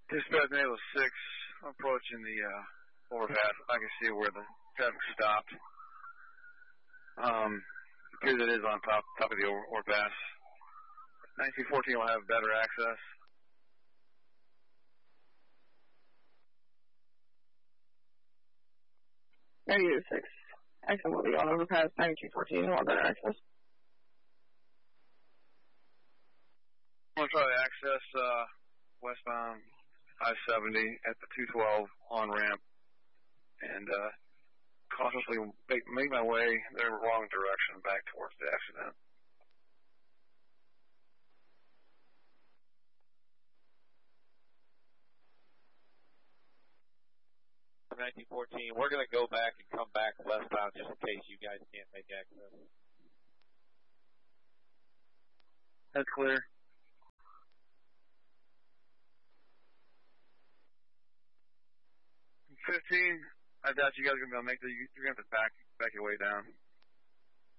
Dispatch Naval 6, approaching the overpass. I can see where the traffic stopped. Appears it is on top of the overpass. 1914 will have better access. -6. Action will be on overpass 9214, will have better access. I'm going to try to access westbound I-70 at the 212 on-ramp and cautiously make my way the wrong direction back towards the accident. For 1914, we're going to go back and come back westbound just in case you guys can't make access. That's clear. 15, I doubt you guys are going to be able to make it. You're going to have to back your way down.